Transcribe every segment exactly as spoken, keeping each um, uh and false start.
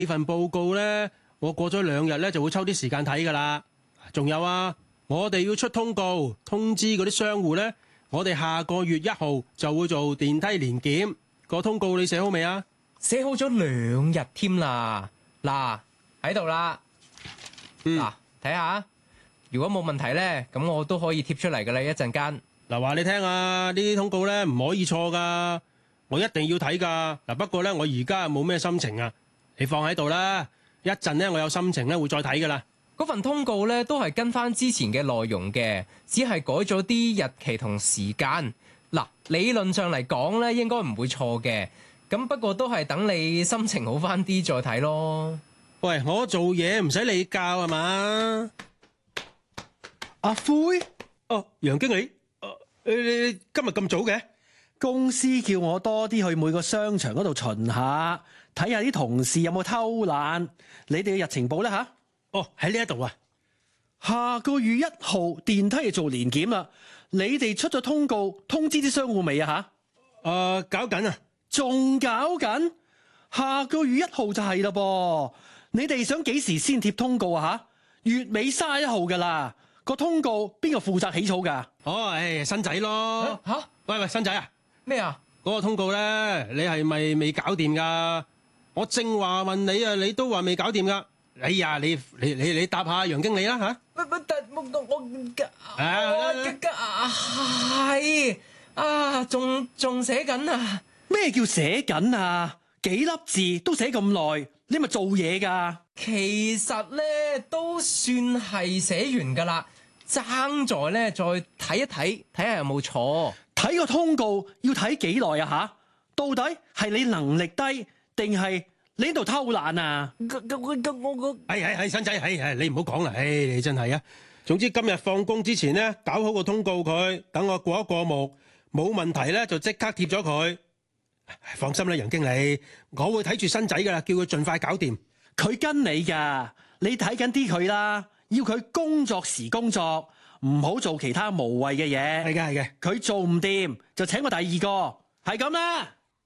呢份報告呢，我過咗兩日呢就會抽啲時間睇噶啦。仲有啊，我哋要出通告通知嗰啲商戶呢，我哋下個月一號就會做電梯年檢。個通告你寫好未啊？ 寫好咗兩日添啦。嗱，喺度啦。嗱，睇下，如果冇問題呢，咁我都可以貼出嚟噶啦。一陣間嗱，話你聽啊，呢啲通告呢唔可以錯噶，我一定要睇噶。嗱，不過呢，我而家冇咩心情啊。你放喺度啦，一陣咧我有心情咧會再睇噶啦。 嗰份通告咧都係跟翻之前嘅內容嘅，只係改咗啲日期同時間。嗱，理論上嚟講咧應該唔會錯嘅，咁不過都係等你心情好翻啲再睇咯。 喂，我做嘢唔使你教係嘛？ 阿灰， 哦，楊經理，誒，你今日咁早嘅？ 公司叫我多啲去每個商場嗰度巡下，睇下啲同事有冇偷懶。你哋嘅日程簿咧吓？ 哦，喺呢一度啊。 下個月一號電梯就做年檢啦。你哋出咗通告通知啲商戶未啊吓？ 誒、呃，搞緊啊， 仲搞緊？下個月一號就係啦噃。你哋想幾時先貼通告啊吓？月尾卅一號噶啦。個通告邊個負責起草噶？ 哦，誒，新仔咯。 吓、啊？ 喂喂，新仔啊？ 咩啊？ 嗰個通告咧，你係咪未搞掂噶？我正話問你啊，你都話未搞掂噶。哎呀，你你你你答下楊經理啦吓。 乜乜但我我我啊係啊，仲仲寫緊啊？ 咩叫寫緊啊？幾粒字都寫咁耐，你咪做嘢噶？ 其實咧都算係寫完噶啦，爭在咧再睇一睇，睇下有冇錯。 睇個通告要睇幾耐啊吓？到底係你能力低定係你喺度偷懶啊？ 係係係，新仔，係係，你唔好講啦，唉，你真係啊。總之今日放工之前咧，搞好個通告佢，等我過一過目，冇問題咧就即刻貼咗佢。放心啦，楊經理，我會睇住新仔噶啦，叫佢盡快搞掂。 佢跟你噶，你睇緊啲佢啦，要佢工作時工作，唔好做其他無謂嘅嘢。 係嘅係嘅， 佢做唔掂就請我第二個，係咁啦。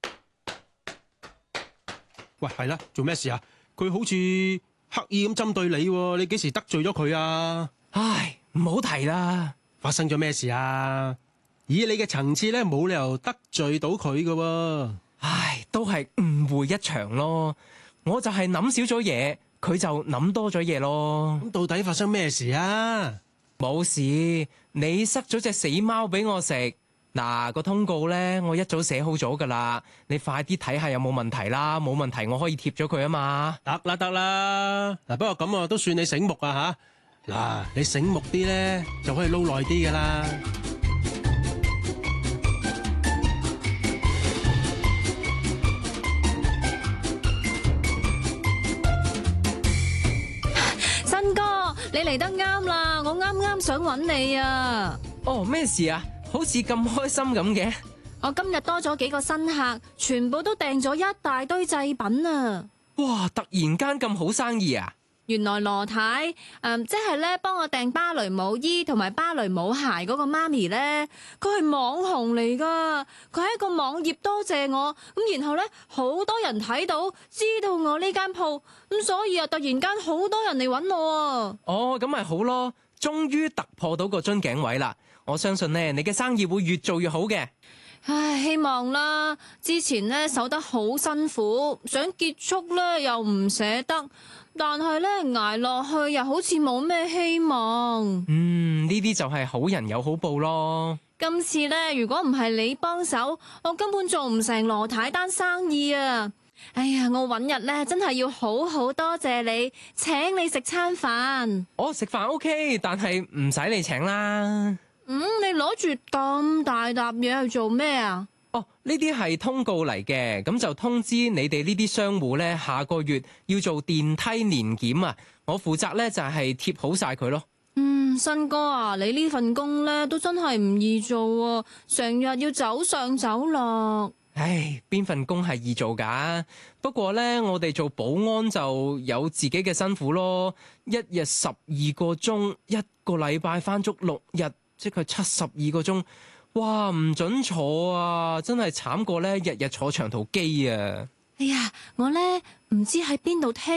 喂，係啦，做咩事啊？佢好似刻意咁針對你喎，你幾時得罪咗佢啊？ 唉，唔好提啦。 發生咗咩事啊？以你嘅層次咧，冇理由得罪到佢噶喎。 唉，都係誤會一場咯。我就係諗少咗嘢，佢就諗多咗嘢咯。 咁到底發生咩事啊？ 冇事，你塞咗隻死貓俾我食。嗱，個通告呢，我一早寫好咗噶啦，你快啲睇下有冇問題啦。冇問題我可以貼咗佢啊嘛。 得啦得啦，嗱，不過咁啊都算你醒目啊吓。嗱，你醒目啲咧就可以撈耐啲噶啦。 新哥，你嚟得啱啦，我啱啱想揾你啊。 哦，咩事啊？好似咁開心咁嘅。 我今日多咗幾個新客，全部都訂咗一大堆祭品啊！ 哇，突然間咁好生意啊！ 原來羅太，誒、嗯，即係咧幫我訂芭蕾舞衣同埋芭蕾舞鞋嗰個媽咪咧，佢係網紅嚟噶，佢喺個網頁多謝我，咁然後咧好多人睇到，知道我呢間鋪，咁所以啊突然間好多人嚟揾我啊！ 哦，咁咪好咯，終於突破到個樽頸位啦！我相信咧，你嘅生意會越做越好嘅。 唉，希望啦。之前咧守得好辛苦，想結束咧又唔捨得，但係咧捱落去又好似冇咩希望。 嗯，呢啲就係好人有好報咯。 今次咧，如果唔係你幫手，我根本做唔成羅太單生意啊！哎呀，我搵日咧真係要好好多謝你，請你食餐飯。 我食飯 OK， 但係唔使你請啦。 嗯，你攞住咁大沓嘢去做咩啊？ 哦，呢啲係通告嚟嘅，咁就通知你哋呢啲商戶呢，下個月要做電梯年檢啊！我負責呢，就係貼好晒佢咯。 嗯，新哥啊，你呢份工呢都真係唔易做啊，成日要走上走落。 唉，邊份工係易做噶？不過呢，我哋做保安就有自己嘅辛苦咯，一日十二個鐘，一個禮拜返足六日。即係七十二個鐘，哇，唔准坐啊！真係慘過咧，日日坐長途機啊！ 哎呀，我咧唔知喺邊度聽